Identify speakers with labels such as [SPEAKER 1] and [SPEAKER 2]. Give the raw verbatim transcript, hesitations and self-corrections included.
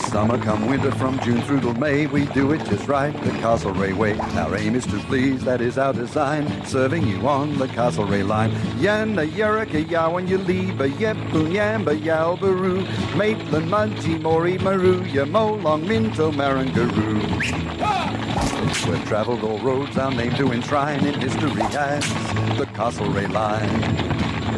[SPEAKER 1] Summer come winter, from June through till May, we do it just right, the Castlereagh way. Our aim is to please, that is our design, serving you on the Castlereagh line. Yana Yerika Yawan Yaliba Yepun Yamba Yalbaroo, Maitland Mudgee Mori Maru, Yamolong Minto Marangaroo. We've travelled all roads, our name to enshrine in history as the Castlereagh line.